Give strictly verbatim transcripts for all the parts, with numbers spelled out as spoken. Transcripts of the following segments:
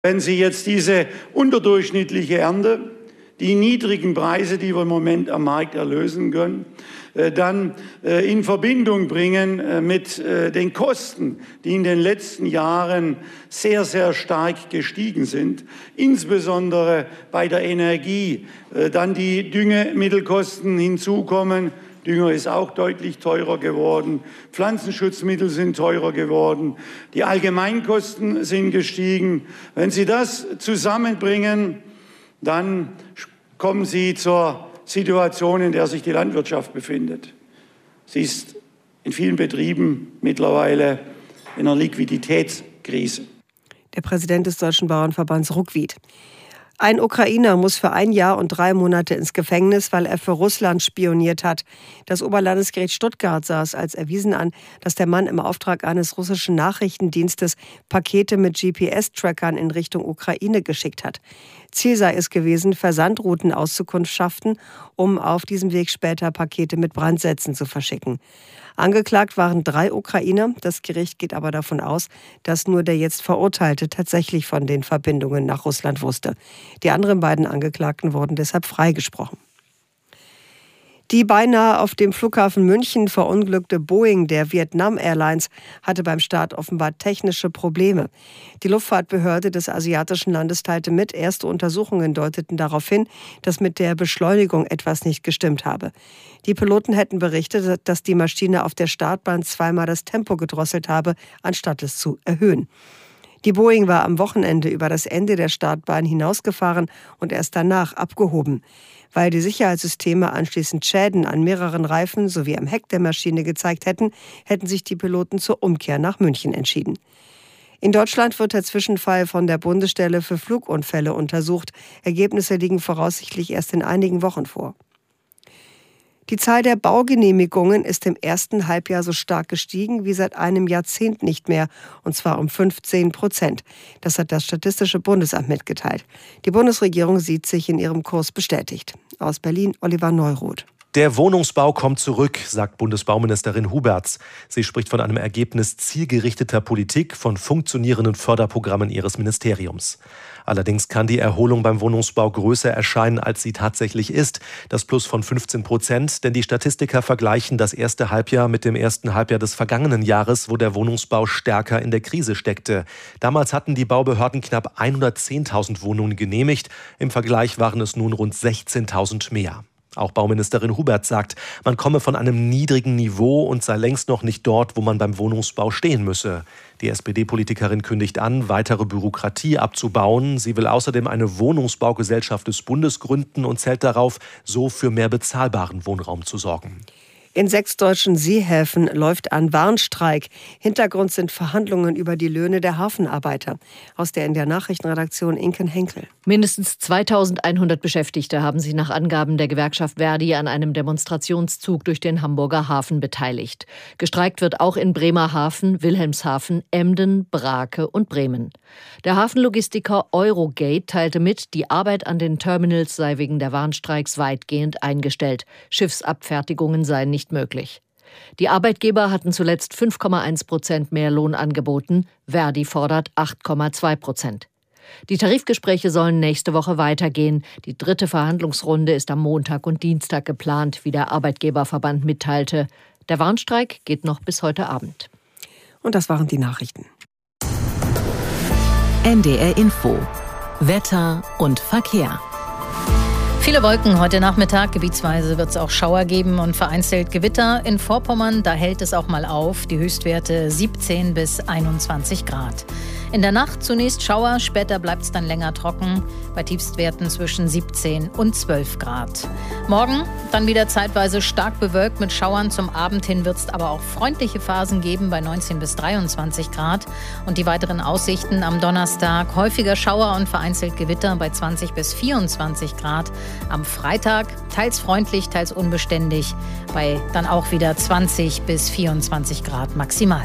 Wenn Sie jetzt diese unterdurchschnittliche Ernte, die niedrigen Preise, die wir im Moment am Markt erlösen können, dann in Verbindung bringen mit den Kosten, die in den letzten Jahren sehr, sehr stark gestiegen sind, insbesondere bei der Energie, dann die Düngemittelkosten hinzukommen. Dünger ist auch deutlich teurer geworden. Pflanzenschutzmittel sind teurer geworden. Die Allgemeinkosten sind gestiegen. Wenn Sie das zusammenbringen, dann kommen Sie zur Situation, in der sich die Landwirtschaft befindet. Sie ist in vielen Betrieben mittlerweile in einer Liquiditätskrise. Der Präsident des Deutschen Bauernverbands Ruckwied. Ein Ukrainer muss für ein Jahr und drei Monate ins Gefängnis, weil er für Russland spioniert hat. Das Oberlandesgericht Stuttgart sah es als erwiesen an, dass der Mann im Auftrag eines russischen Nachrichtendienstes Pakete mit G P S-Trackern in Richtung Ukraine geschickt hat. Ziel sei es gewesen, Versandrouten auszukundschaften, um auf diesem Weg später Pakete mit Brandsätzen zu verschicken. Angeklagt waren drei Ukrainer. Das Gericht geht aber davon aus, dass nur der jetzt Verurteilte tatsächlich von den Verbindungen nach Russland wusste. Die anderen beiden Angeklagten wurden deshalb freigesprochen. Die beinahe auf dem Flughafen München verunglückte Boeing der Vietnam Airlines hatte beim Start offenbar technische Probleme. Die Luftfahrtbehörde des asiatischen Landes teilte mit, erste Untersuchungen deuteten darauf hin, dass mit der Beschleunigung etwas nicht gestimmt habe. Die Piloten hätten berichtet, dass die Maschine auf der Startbahn zweimal das Tempo gedrosselt habe, anstatt es zu erhöhen. Die Boeing war am Wochenende über das Ende der Startbahn hinausgefahren und erst danach abgehoben. Weil die Sicherheitssysteme anschließend Schäden an mehreren Reifen sowie am Heck der Maschine gezeigt hätten, hätten sich die Piloten zur Umkehr nach München entschieden. In Deutschland wird der Zwischenfall von der Bundesstelle für Flugunfälle untersucht. Ergebnisse liegen voraussichtlich erst in einigen Wochen vor. Die Zahl der Baugenehmigungen ist im ersten Halbjahr so stark gestiegen wie seit einem Jahrzehnt nicht mehr, und zwar um fünfzehn Prozent. Das hat das Statistische Bundesamt mitgeteilt. Die Bundesregierung sieht sich in ihrem Kurs bestätigt. Aus Berlin Oliver Neuroth. Der Wohnungsbau kommt zurück, sagt Bundesbauministerin Huberts. Sie spricht von einem Ergebnis zielgerichteter Politik, von funktionierenden Förderprogrammen ihres Ministeriums. Allerdings kann die Erholung beim Wohnungsbau größer erscheinen, als sie tatsächlich ist. Das Plus von fünfzehn Prozent, denn die Statistiker vergleichen das erste Halbjahr mit dem ersten Halbjahr des vergangenen Jahres, wo der Wohnungsbau stärker in der Krise steckte. Damals hatten die Baubehörden knapp hundertzehntausend Wohnungen genehmigt. Im Vergleich waren es nun rund sechzehntausend mehr. Auch Bauministerin Huberts sagt, man komme von einem niedrigen Niveau und sei längst noch nicht dort, wo man beim Wohnungsbau stehen müsse. Die S P D-Politikerin kündigt an, weitere Bürokratie abzubauen. Sie will außerdem eine Wohnungsbaugesellschaft des Bundes gründen und zählt darauf, so für mehr bezahlbaren Wohnraum zu sorgen. In sechs deutschen Seehäfen läuft ein Warnstreik. Hintergrund sind Verhandlungen über die Löhne der Hafenarbeiter. Aus der N D R-Nachrichtenredaktion Inken Henkel. Mindestens zweitausendeinhundert Beschäftigte haben sich nach Angaben der Gewerkschaft Verdi an einem Demonstrationszug durch den Hamburger Hafen beteiligt. Gestreikt wird auch in Bremerhaven, Wilhelmshaven, Emden, Brake und Bremen. Der Hafenlogistiker Eurogate teilte mit, die Arbeit an den Terminals sei wegen der Warnstreiks weitgehend eingestellt. Schiffsabfertigungen seien nicht möglich. Die Arbeitgeber hatten zuletzt fünf Komma eins Prozent mehr Lohn angeboten, Verdi fordert acht Komma zwei Prozent. Die Tarifgespräche sollen nächste Woche weitergehen. Die dritte Verhandlungsrunde ist am Montag und Dienstag geplant, wie der Arbeitgeberverband mitteilte. Der Warnstreik geht noch bis heute Abend. Und das waren die Nachrichten. N D R Info. Wetter und Verkehr. Viele Wolken heute Nachmittag, gebietsweise wird es auch Schauer geben und vereinzelt Gewitter. In Vorpommern, da hält es auch mal auf, die Höchstwerte siebzehn bis einundzwanzig Grad. In der Nacht zunächst Schauer, später bleibt es dann länger trocken, bei Tiefstwerten zwischen siebzehn und zwölf Grad. Morgen dann wieder zeitweise stark bewölkt mit Schauern, zum Abend hin wird es aber auch freundliche Phasen geben bei neunzehn bis dreiundzwanzig Grad. Und die weiteren Aussichten am Donnerstag, häufiger Schauer und vereinzelt Gewitter bei zwanzig bis vierundzwanzig Grad. Am Freitag teils freundlich, teils unbeständig, bei dann auch wieder zwanzig bis vierundzwanzig Grad maximal.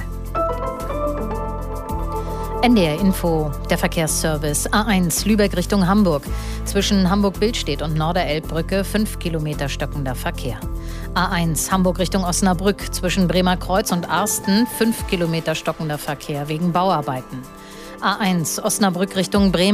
N D R Info, der Verkehrsservice. A eins Lübeck Richtung Hamburg. Zwischen Hamburg-Billstedt und Norderelbbrücke fünf Kilometer stockender Verkehr. A eins Hamburg Richtung Osnabrück. Zwischen Bremerkreuz und Arsten fünf Kilometer stockender Verkehr wegen Bauarbeiten. A eins Osnabrück Richtung Bremen.